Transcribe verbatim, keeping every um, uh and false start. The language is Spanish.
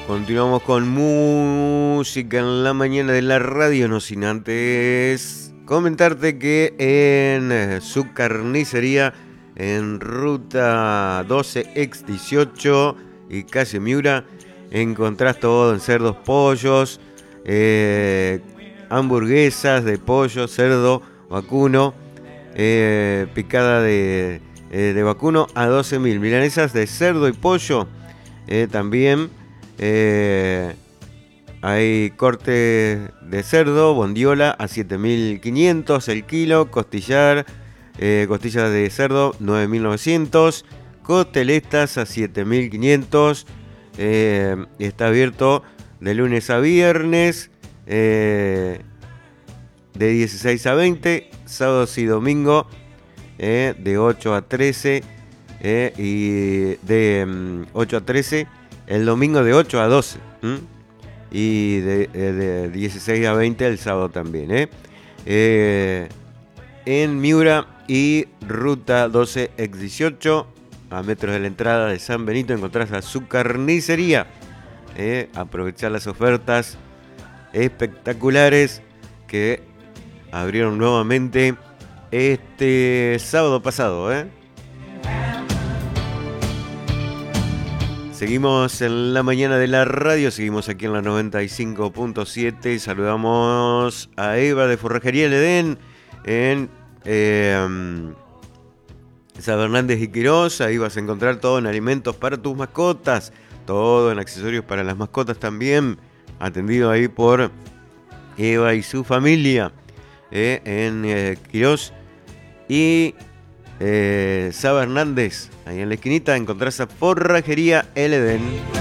Continuamos con música en la mañana de la radio, no sin antes comentarte que en su carnicería en ruta doce ex dieciocho y calle Miura encontrás todo en cerdos, pollos, eh, hamburguesas de pollo, cerdo, vacuno, eh, picada de, eh, de vacuno a doce mil, milanesas de cerdo y pollo eh, también. Eh, hay corte de cerdo, bondiola a siete mil quinientos el kilo, costillar, eh, costillas de cerdo nueve mil novecientos, costeletas a siete mil quinientos, eh, está abierto de lunes a viernes, eh, de dieciséis a veinte, sábados y domingo eh, de ocho a trece eh, y de um, ocho a trece. El domingo de ocho a doce. ¿m? Y de, de dieciséis a veinte el sábado también. ¿eh? Eh, en Miura y ruta doce ex dieciocho, a metros de la entrada de San Benito, encontrás a su carnicería. ¿eh? Aprovechar las ofertas espectaculares que abrieron nuevamente este sábado pasado. ¿eh? Seguimos en la mañana de la radio, seguimos aquí en la noventa y cinco punto siete. Saludamos a Eva de Forrajería El Edén en eh, San Fernández y Quirós. Ahí vas a encontrar todo en alimentos para tus mascotas, todo en accesorios para las mascotas también. Atendido ahí por Eva y su familia eh, en eh, Quirós y Eh, Saba Hernández, ahí en la esquinita encontrás a Forrajería El Edén.